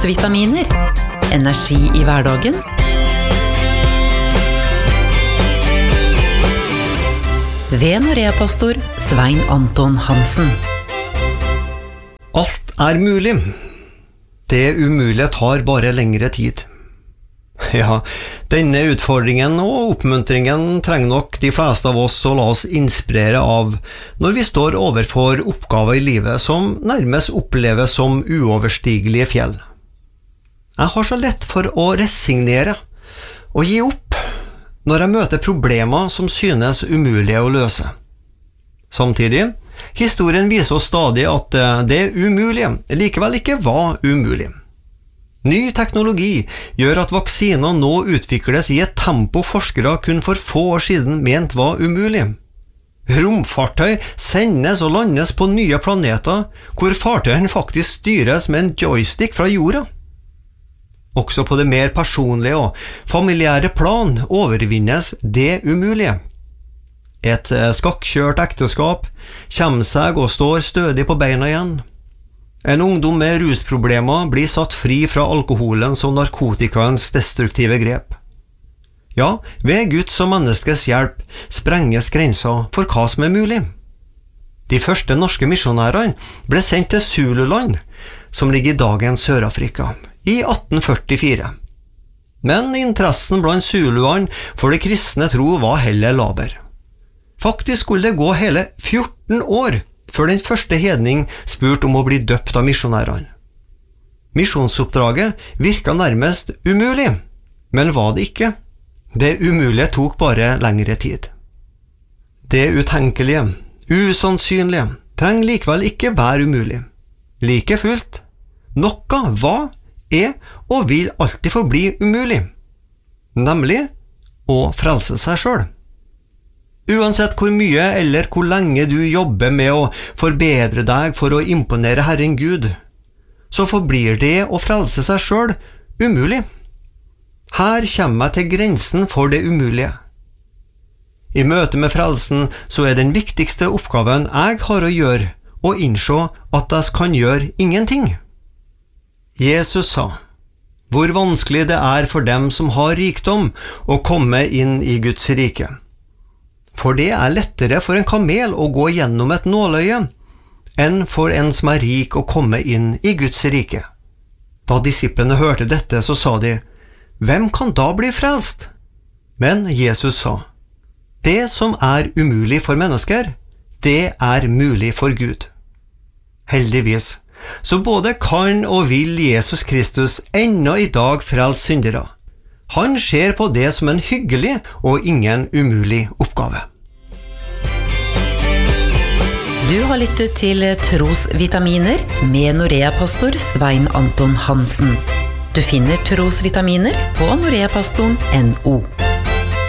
Trosvitaminer. Energi i hverdagen. Ved Norea-pastor Svein Anton Hansen. Alt mulig. Det umulige tar bare lengre tid. Ja, denne utfordringen og oppmuntringen trenger nok de fleste av oss å la oss inspirere av når vi står overfor oppgaver i livet som nærmest oppleves som uoverstigelige fjell. Jeg har så lett for å resignere og gi opp når jeg møter problemer som synes umulige å løse. Samtidig, historien viser oss stadig at det umulige likevel ikke var umulig. Ny teknologi gjør at vaksiner nå utvikles i et tempo forskere kun for få år siden ment var umulig. Romfartøy sendes og landes på nye planeter, hvor fartøyene faktisk styres med en joystick fra jorda. Også på det mer personlige og familiære plan overvinnes det umulige. Et skakkjørt ekteskap kommer seg og står stødig på beina igjen. En ungdom med rusproblemer blir satt fri fra alkoholens og narkotikaens destruktive grep. Ja, ved Guds og menneskets hjelp sprenges grenser for hva som mulig. De første norske misjonærene ble sendt til Zululand, som ligger i dagens Sør-Afrika, i 1844. Men interessen blant zuluene for det kristne tro var heller laber. Faktisk skulle det gå hele 14 år før den første hedning spurte om å bli døpt av misjonærene. Misjonsoppdraget virket nærmest umulig, men var det ikke. Det umulige tok bare lengre tid. Det utenkelige, usannsynlige, trenger likevel ikke være umulig. Like fullt, noe var, og vil alltid forbli umulig, nemlig å frelse seg selv. Uansett hvor mye eller hvor lenge du jobber med å forbedre deg for å imponere Herren Gud, så forblir det å frelse seg selv umulig. Her kommer jeg til grensen for det umulige. I møte med frelsen så den viktigste oppgaven jeg har å gjøre, å innse at jeg kan gjøre ingenting. Jesus sa, hvor vanskelig det for dem som har rikdom å komme inn i Guds rike. For det lettere for en kamel å gå gjennom et nåløye, enn for en som rik å komme inn i Guds rike. Da disiplene hørte dette, så sa de, hvem kan da bli frelst? Men Jesus sa, det som umulig for mennesker, det mulig for Gud. Heldigvis, så både kan og vil Jesus Kristus ennå i dag frelse syndere. Han ser på det som en hyggelig og ingen umulig oppgave. Du har lyttet til Trosvitaminer med Norea-pastor Svein Anton Hansen. Du finner Trosvitaminer på noreapastoren.no.